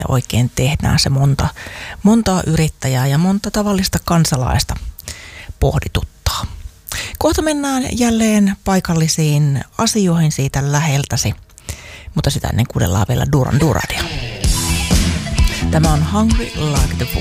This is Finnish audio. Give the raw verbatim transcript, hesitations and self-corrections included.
oikein tehdään, se monta, montaa yrittäjää ja monta tavallista kansalaista pohdituttaa. Kohta mennään jälleen paikallisiin asioihin siitä läheltäsi, mutta sitä ennen kuunnellaan vielä Duran Duradia. Tämä on Hungry Like the Wolf.